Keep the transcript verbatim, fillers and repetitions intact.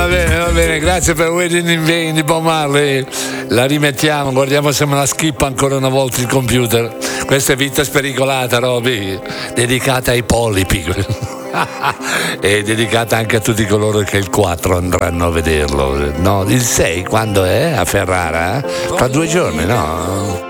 bene, va bene, grazie per Waiting in Vain di Bob Marley. La rimettiamo, guardiamo se me la schippa ancora una volta il computer. Questa è Vita Spericolata, Roby, dedicata ai polipi. E dedicata anche a tutti coloro che il quattro andranno a vederlo. No, il sei quando è? A Ferrara? Tra due giorni, no?